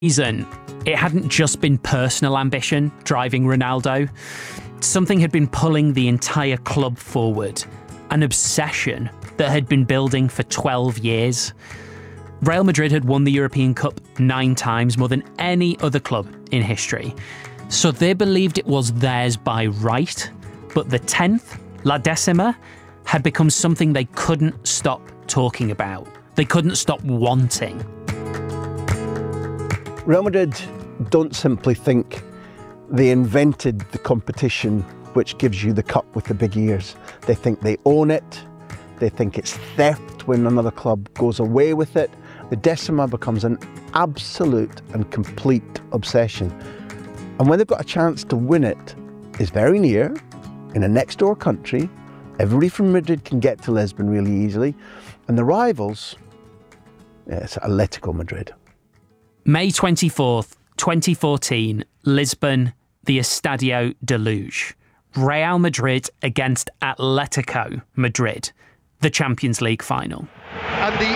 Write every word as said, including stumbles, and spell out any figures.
reason, it hadn't just been personal ambition driving Ronaldo. Something had been pulling the entire club forward, an obsession that had been building for twelve years. Real Madrid had won the European Cup nine times, more than any other club in history. So they believed it was theirs by right, but the tenth, La Decima, had become something they couldn't stop talking about. They couldn't stop wanting. Real Madrid don't simply think they invented the competition which gives you the cup with the big ears. They think they own it. They think it's theft when another club goes away with it. The Decima becomes an absolute and complete obsession. And when they've got a chance to win it, it's very near, in a next door country. Everybody from Madrid can get to Lisbon really easily. And the rivals, yeah, it's Atletico Madrid. May twenty-fourth, twenty fourteen, Lisbon, the Estadio de Luz. Real Madrid against Atletico Madrid, the Champions League final. And the